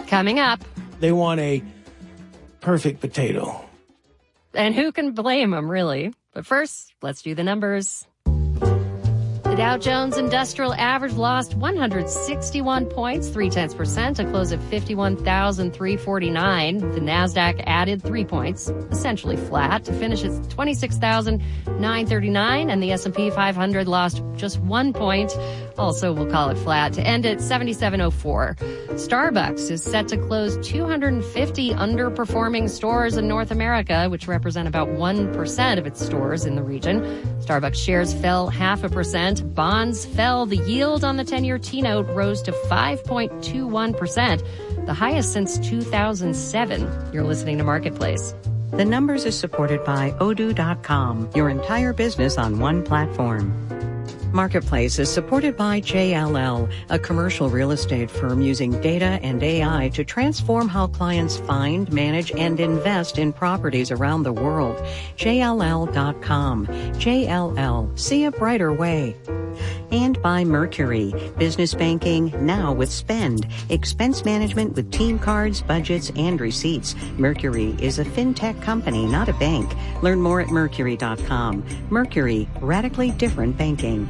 Coming up. They want a perfect potato. And who can blame them, really? But first, let's do the numbers. The Dow Jones Industrial Average lost 161 points, 0.3%, to close at 51,349. The Nasdaq added 3 points, essentially flat, to finish at 26,939. And the S&P 500 lost just 1 point, also we'll call it flat, to end at 7704. Starbucks is set to close 250 underperforming stores in North America, which represent about 1% of its stores in the region. Starbucks shares fell 0.5%. Bonds fell. The yield on the 10-year T-note rose to 5.21%, the highest since 2007. You're listening to Marketplace. The Numbers is supported by Odoo.com, your entire business on one platform. Marketplace is supported by JLL, a commercial real estate firm using data and AI to transform how clients find, manage, and invest in properties around the world. JLL.com. JLL. See a brighter way. And by Mercury, business banking now with Spend, expense management with team cards, budgets, and receipts. Mercury is a fintech company, not a bank. Learn more at Mercury.com. Mercury, radically different banking.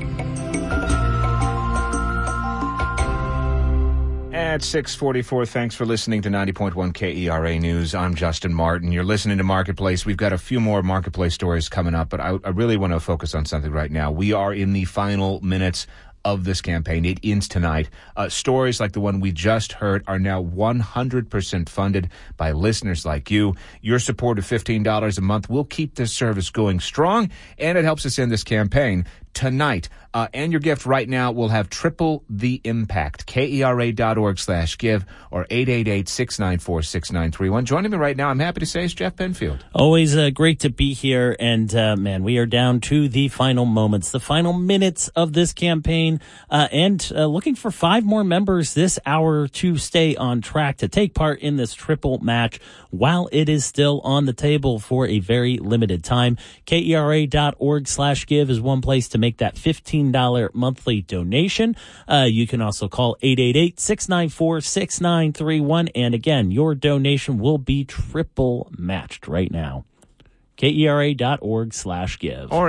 At 6:44, thanks for listening to 90.1 KERA News. I'm Justin Martin. You're listening to Marketplace. We've got a few more Marketplace stories coming up, but I really want to focus on something right now. We are in the final minutes of this campaign. It ends tonight. Stories like the one we just heard are now 100% funded by listeners like you. Your support of $15 a month will keep this service going strong, and it helps us end this campaign tonight. And your gift right now will have triple the impact. KERA.org/give or 888-694-6931. Joining me right now, I'm happy to say, is Jeff Benfield. Always great to be here. And, man, we are down to the final moments, the final minutes of this campaign, and looking for 5 more members this hour to stay on track to take part in this triple match while it is still on the table for a very limited time. KERA.org/give is one place to make that $15 monthly donation. You can also call 888-694-6931. And again, your donation will be triple matched right now. KERA.org/give. Or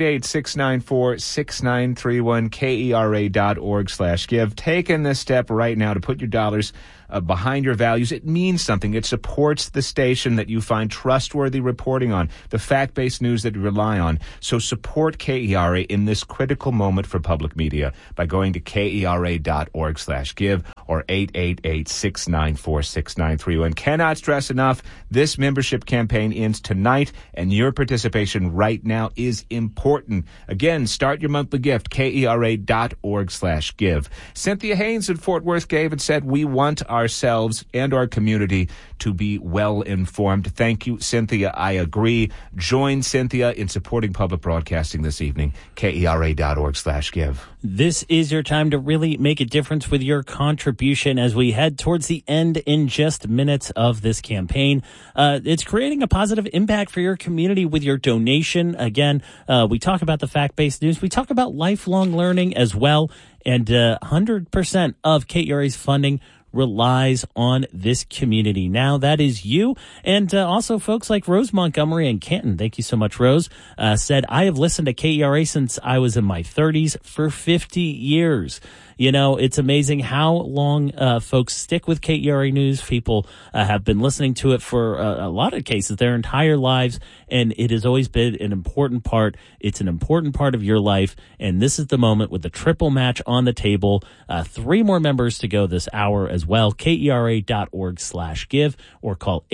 888-694-6931, KERA.org/give. Taking this step right now to put your dollars behind your values. It means something. It supports the station that you find trustworthy reporting on, the fact-based news that you rely on. So support KERA in this critical moment for public media by going to KERA.org/give or 888-694-6931. Cannot stress enough, this membership campaign ends tonight, and your participation right now is important. Again, start your monthly gift, KERA.org/give. Cynthia Haynes in Fort Worth gave and said, we want ourselves and our community to be well informed. Thank you, Cynthia. I agree. Join Cynthia in supporting public broadcasting this evening. KERA.org/give. This is your time to really make a difference with your contribution as we head towards the end in just minutes of this campaign. It's creating a positive impact for your community with your donation. Again, we talk about the fact-based news. We talk about lifelong learning as well. And 100% of KERA's funding relies on this community. Now, that is you. And also folks like Rose Montgomery and Canton, thank you so much, Rose, said, I have listened to KERA since I was in my 30s for 50 years. You know, it's amazing how long folks stick with KERA News. People have been listening to it for a lot of cases their entire lives, and it has always been an important part. It's an important part of your life, and this is the moment with the triple match on the table. 3 more members to go this hour as well. KERA.org/give or call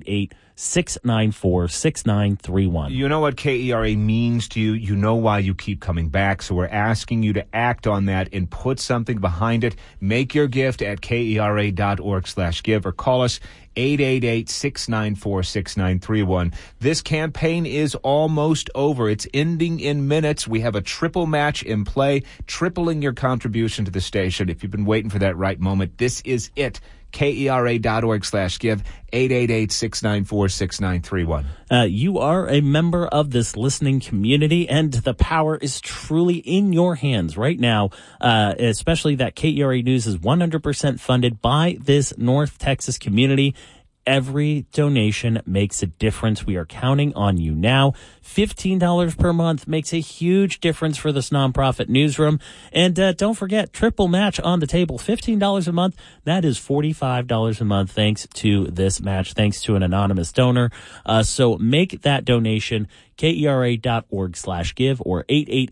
888-694-6931. You know what KERA means to you. You know why you keep coming back. So we're asking you to act on that and put something behind it. Make your gift at KERA.org/give or call us 888-694-6931. This campaign is almost over. It's ending in minutes. We have a triple match in play, tripling your contribution to the station. If you've been waiting for that right moment, this is it. KERA.org/give, 888-694-6931. You are a member of this listening community, and the power is truly in your hands right now, especially that KERA News is 100% funded by this North Texas community. Every donation makes a difference. We are counting on you now. $15 per month makes a huge difference for this nonprofit newsroom. And don't forget, triple match on the table, $15 a month. That is $45 a month thanks to this match, thanks to an anonymous donor. So make that donation, KERA.org/give or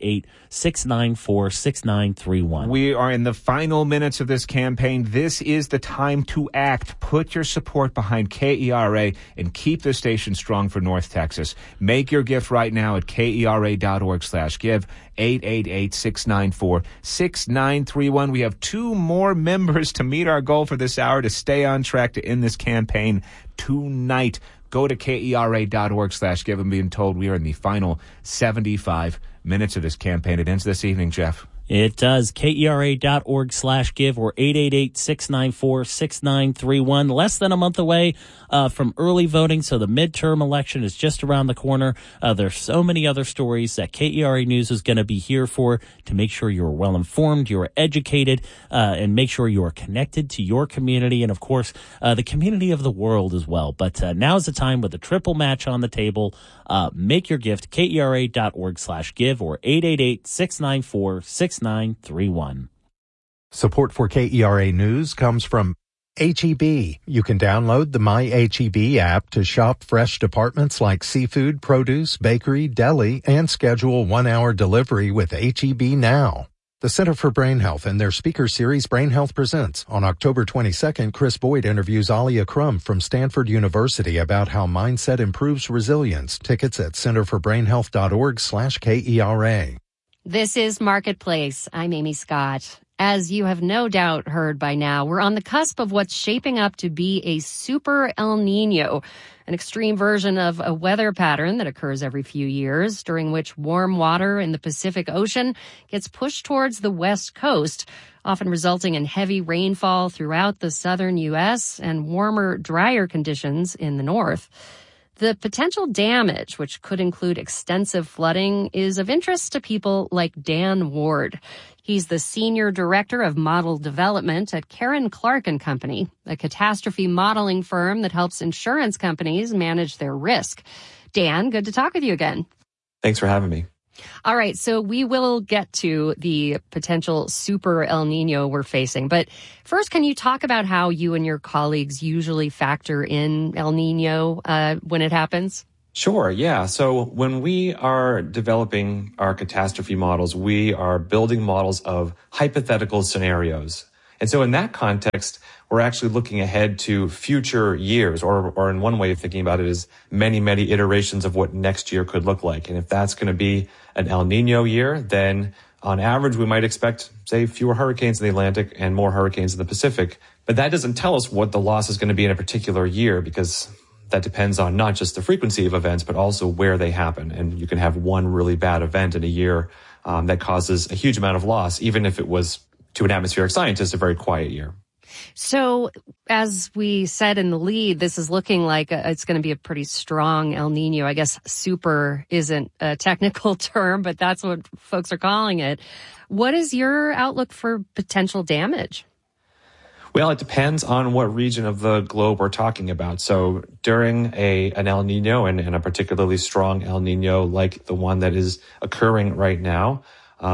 888-694-6931. We are in the final minutes of this campaign. This is the time to act. Put your support behind KERA and keep the station strong for North Texas. Make your gift right now at KERA.org/give, 888-694-6931. We have 2 more members to meet our goal for this hour to stay on track to end this campaign tonight. Go to KERA.org/give. I'm being told we are in the final 75 minutes of this campaign. It ends this evening, Jeff. It does. KERA.org/give or 888-694-6931. Less than a month away from early voting, so the midterm election is just around the corner. There's so many other stories that KERA News is going to be here for to make sure you're well informed, you're educated, and make sure you are connected to your community and, of course, the community of the world as well. But now's the time with the triple match on the table. Make your gift, KERA.org/give or 888-694-6931. Support for KERA News comes from H-E-B. You can download the My H-E-B app to shop fresh departments like seafood, produce, bakery, deli, and schedule 1-hour delivery with H-E-B Now. The Center for Brain Health and their speaker series Brain Health Presents. On October 22nd, Chris Boyd interviews Alia Crum from Stanford University about how mindset improves resilience. Tickets at centerforbrainhealth.org/KERA. This is Marketplace. I'm Amy Scott. As you have no doubt heard by now, we're on the cusp of what's shaping up to be a super El Nino, an extreme version of a weather pattern that occurs every few years, during which warm water in the Pacific Ocean gets pushed towards the West Coast, often resulting in heavy rainfall throughout the southern U.S. and warmer, drier conditions in the north. The potential damage, which could include extensive flooding, is of interest to people like Dan Ward. He's the Senior Director of Model Development at Karen Clark & Company, a catastrophe modeling firm that helps insurance companies manage their risk. Dan, good to talk with you again. Thanks for having me. All right, so we will get to the potential super El Nino we're facing. But first, can you talk about how you and your colleagues usually factor in El Nino when it happens? Sure, yeah. So when we are developing our catastrophe models, we are building models of hypothetical scenarios. And so in that context, we're actually looking ahead to future years, or in one way of thinking about it is many, many iterations of what next year could look like. And if that's going to be an El Nino year, then on average, we might expect, say, fewer hurricanes in the Atlantic and more hurricanes in the Pacific. But that doesn't tell us what the loss is going to be in a particular year, because that depends on not just the frequency of events, but also where they happen. And you can have one really bad event in a year that causes a huge amount of loss, even if it was, to an atmospheric scientist, a very quiet year. So, as we said in the lead, this is looking like it's going to be a pretty strong El Nino. I guess super isn't a technical term, but that's what folks are calling it. What is your outlook for potential damage? Well, it depends on what region of the globe we're talking about. So during an El Nino and a particularly strong El Nino like the one that is occurring right now,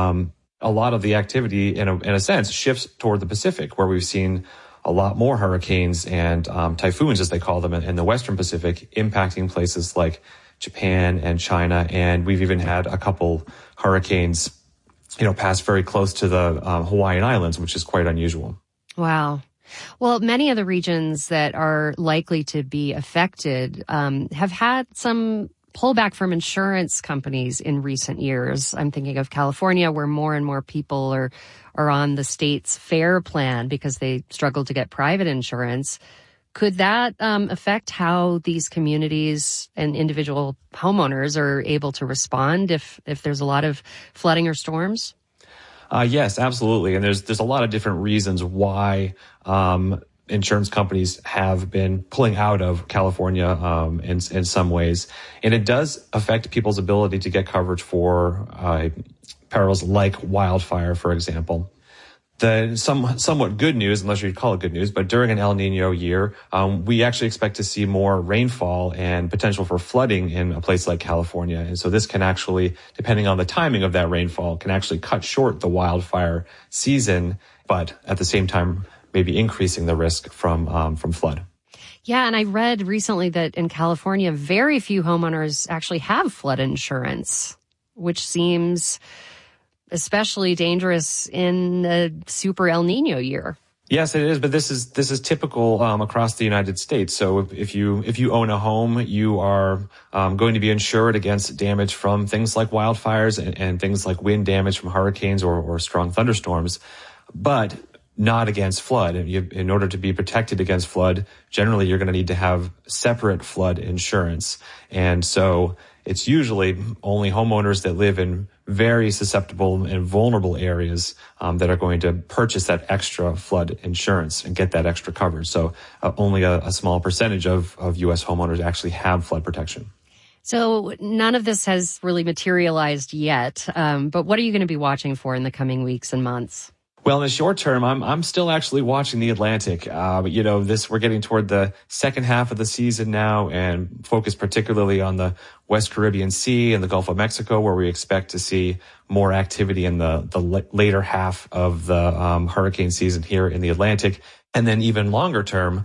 a lot of the activity, in a sense, shifts toward the Pacific, where we've seen a lot more hurricanes and typhoons, as they call them, in the Western Pacific, impacting places like Japan and China. And we've even had a couple hurricanes, pass very close to the Hawaiian Islands, which is quite unusual. Wow. Well, many of the regions that are likely to be affected have had some pullback from insurance companies in recent years. I'm thinking of California, where more and more people are on the state's FAIR plan because they struggle to get private insurance. Could that affect how these communities and individual homeowners are able to respond if there's a lot of flooding or storms? Yes, absolutely. And there's a lot of different reasons why insurance companies have been pulling out of California in some ways. And it does affect people's ability to get coverage for perils like wildfire, for example. The somewhat good news, unless you'd call it good news, but during an El Nino year, we actually expect to see more rainfall and potential for flooding in a place like California. And so this can actually, depending on the timing of that rainfall, can actually cut short the wildfire season, but at the same time, maybe increasing the risk from flood. Yeah, and I read recently that in California, very few homeowners actually have flood insurance, which seems especially dangerous in a super El Nino year. Yes, it is, but this is typical across the United States. So if you own a home, you are going to be insured against damage from things like wildfires and things like wind damage from hurricanes or strong thunderstorms, but not against flood. In order to be protected against flood, generally you're going to need to have separate flood insurance. And so it's usually only homeowners that live in very susceptible and vulnerable areas that are going to purchase that extra flood insurance and get that extra coverage. So only a small percentage of U.S. homeowners actually have flood protection. So none of this has really materialized yet, but what are you going to be watching for in the coming weeks and months? Well, in the short term, I'm still actually watching the Atlantic. We're getting toward the second half of the season now and focus particularly on the West Caribbean Sea and the Gulf of Mexico, where we expect to see more activity in the later half of the hurricane season here in the Atlantic. And then even longer term,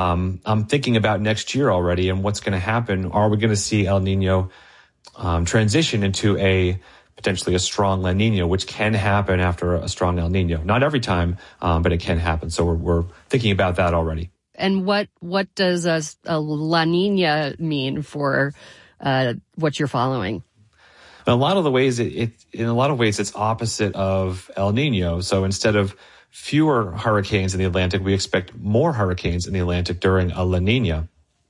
I'm thinking about next year already and what's going to happen. Are we going to see El Nino transition into potentially a strong La Nina, which can happen after a strong El Nino? Not every time, but it can happen. So we're thinking about that already. And what does a La Nina mean for what you're following? In a lot of ways, it's opposite of El Nino. So instead of fewer hurricanes in the Atlantic, we expect more hurricanes in the Atlantic during a La Nina.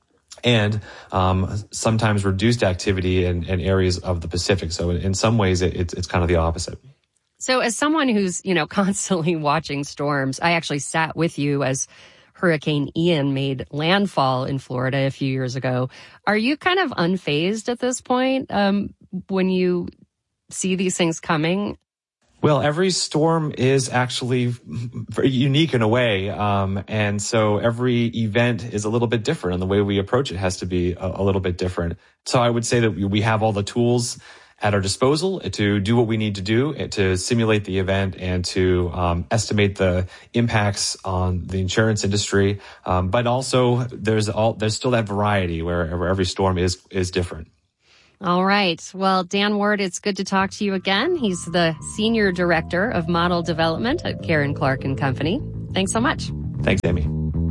And sometimes reduced activity in areas of the Pacific. So in some ways, it's kind of the opposite. So as someone who's, constantly watching storms, I actually sat with you as Hurricane Ian made landfall in Florida a few years ago. Are you kind of unfazed at this point when you see these things coming? Well, every storm is actually very unique in a way. And so every event is a little bit different, and the way we approach it has to be a little bit different. So I would say that we have all the tools at our disposal to do what we need to do to simulate the event and to estimate the impacts on the insurance industry. But also there's still that variety where every storm is different. All right. Well, Dan Ward, it's good to talk to you again. He's the Senior Director of Model Development at Karen Clark & Company. Thanks so much. Thanks, Amy.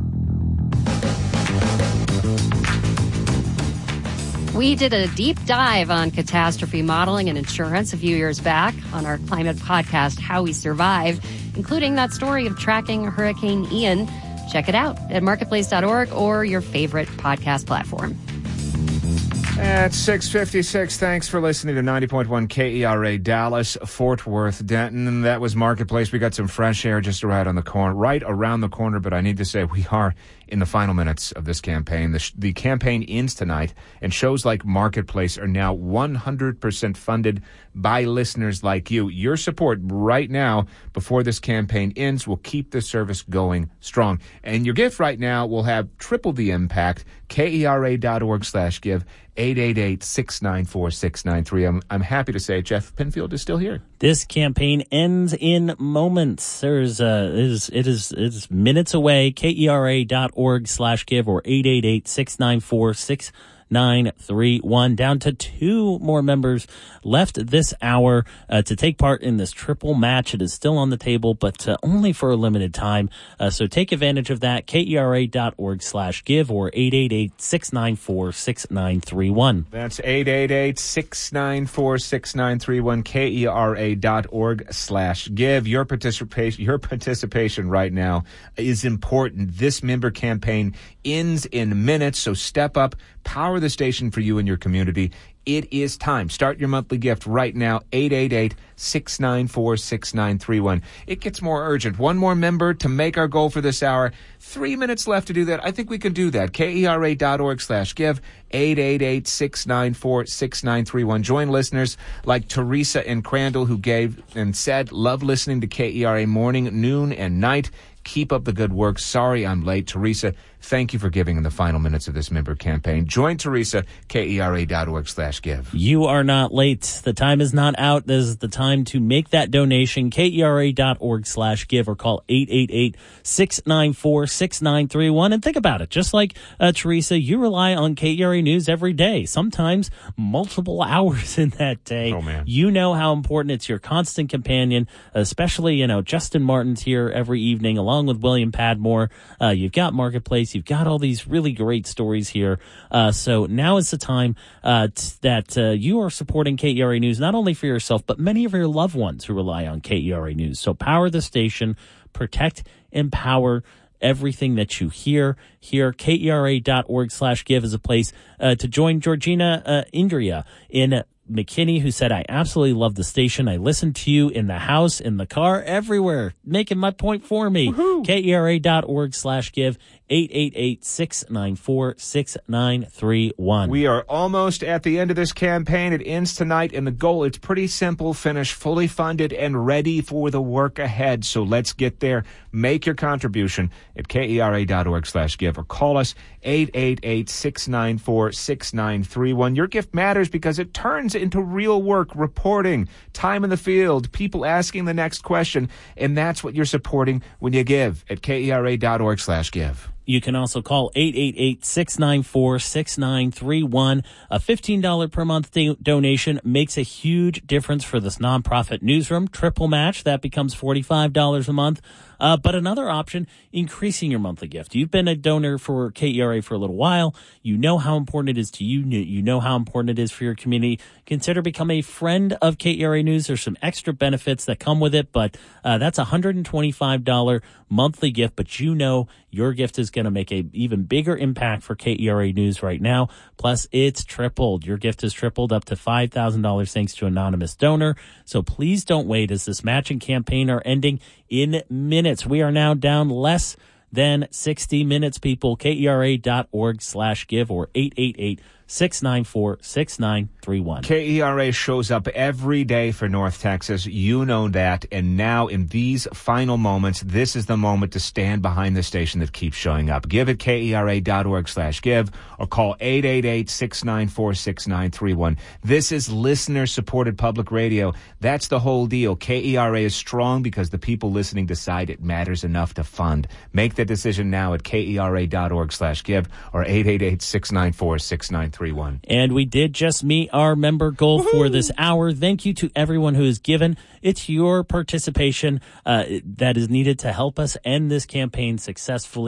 We did a deep dive on catastrophe modeling and insurance a few years back on our climate podcast, How We Survive, including that story of tracking Hurricane Ian. Check it out at marketplace.org or your favorite podcast platform. At 6:56, thanks for listening to 90.1 KERA Dallas, Fort Worth, Denton. And that was Marketplace. We got some fresh air just right around the corner, but I need to say we are in the final minutes of this campaign. The campaign ends tonight, and shows like Marketplace are now 100% funded by listeners like you. Your support right now, before this campaign ends, will keep the service going strong. And your gift right now will have triple the impact. KERA.org/give, 888-694-693. I'm happy to say Jeff Pinfield is still here. This campaign ends in moments. It is minutes away. KERA.org/give or 888-694-693. 6931. Down to 2 more members left this hour to take part in this triple match. It is still on the table, but only for a limited time. So take advantage of that. KERA.org/give or 888-694-6931. That's 888-694-6931, KERA.org/give. Your participation right now is important. This member campaign ends in minutes, so step up, power the station for you and your community. It is time. Start your monthly gift right now, 888-694-6931. It gets more urgent. One more member to make our goal for this hour. 3 minutes left to do that. I think we can do that. KERA.org/give, 888-694-6931. Join listeners like Teresa in Crandall, who gave and said, love listening to KERA morning, noon, and night. Keep up the good work. Sorry I'm late. Teresa, thank you for giving in the final minutes of this member campaign. Join Teresa, KERA.org/give. You are not late. The time is not out. This is the time to make that donation. KERA.org/give or call 888-694-6931. And think about it. Just like Teresa, you rely on KERA News every day, sometimes multiple hours in that day. Oh, man. You know how important it's your constant companion, especially, Justin Martin's here every evening along with William Padmore. You've got Marketplace. You've got all these really great stories here. So now is the time that you are supporting KERA News, not only for yourself, but many of your loved ones who rely on KERA News. So power the station, protect, empower everything that you hear here. KERA.org/give is a place to join Georgina Indria in McKinney, who said, I absolutely love the station. I listen to you in the house, in the car, everywhere, making my point for me. KERA.org/give, 888-694-6931. We are almost at the end of this campaign. It ends tonight, and the goal, it's pretty simple. Finish fully funded and ready for the work ahead. So let's get there. Make your contribution at KERA.org/give or call us 888-694-6931. Your gift matters because it turns into real work, reporting, time in the field, people asking the next question, and that's what you're supporting when you give at KERA.org/give. You can also call 888-694-6931. A $15 per month donation makes a huge difference for this nonprofit newsroom. Triple match, that becomes $45 a month. But another option, increasing your monthly gift. You've been a donor for KERA for a little while. You know how important it is to you. You know how important it is for your community. Consider becoming a friend of KERA News. There's some extra benefits that come with it, but that's a $125 monthly gift. But you know your gift is going to make an even bigger impact for KERA News right now. Plus, it's tripled. Your gift is tripled up to $5,000 thanks to anonymous donor. So please don't wait as this matching campaign are ending in minutes. We are now down less than 60 minutes, people. KERA.org/give or 888-694-6931. KERA shows up every day for North Texas. You know that. And now in these final moments, this is the moment to stand behind the station that keeps showing up. Give at KERA.org/give or call 888-694-6931. This is listener-supported public radio. That's the whole deal. KERA is strong because the people listening decide it matters enough to fund. Make the decision now at KERA.org/give or 888-694-6931. And we did just meet our member goal for this hour. Thank you to everyone who has given. It's your participation that is needed to help us end this campaign successfully.